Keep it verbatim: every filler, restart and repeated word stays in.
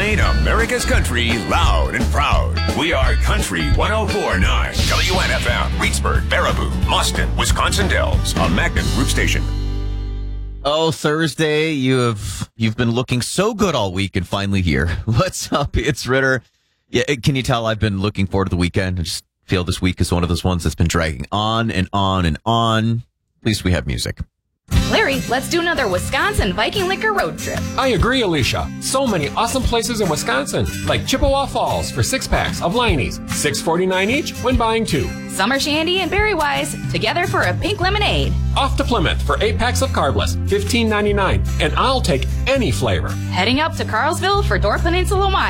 Playing America's country loud and proud. We are Country one oh four point nine. W N F M, Reedsburg, Baraboo, Mustin, Wisconsin Dells. A Magnum Group station. Oh, Thursday, you have, you've been looking so good all week and finally here. What's up? It's Ritter. Yeah, can you tell I've been looking forward to the weekend? I just feel this week is one of those ones that's been dragging on and on and on. At least we have music. Larry, let's do another Wisconsin Viking Liquor road trip. I agree, Alicia. So many awesome places in Wisconsin, like Chippewa Falls for six packs of Liney's, six forty-nine each when buying two. Summer Shandy and Berry Wise, together for a pink lemonade. Off to Plymouth for eight packs of Carbless, fifteen ninety-nine, and I'll take any flavor. Heading up to Carlsville for Door Peninsula wine.